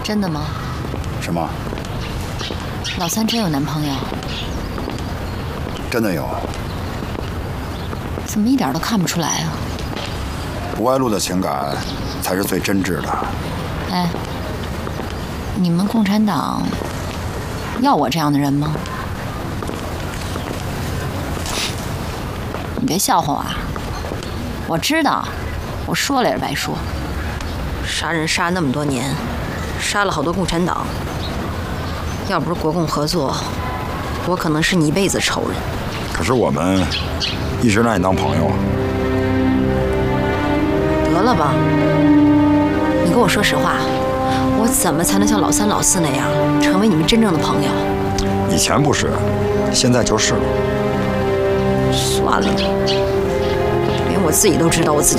真的吗？ 什么？ 老三真有男朋友？ 真的有。 怎么一点都看不出来啊？ 不外露的情感才是最真挚的。 哎，你们共产党要我这样的人吗？你别笑话我啊！我知道，我说了也是白说。杀人杀那么多年，杀了好多共产党。要不是国共合作，我可能是你一辈子仇人。 可是我们一直拿你当朋友啊。 得了吧，你跟我说实话，我怎么才能像老三老四那样，成为你们真正的朋友？ 以前不是，现在就是了。 算了，连我自己都知道我自己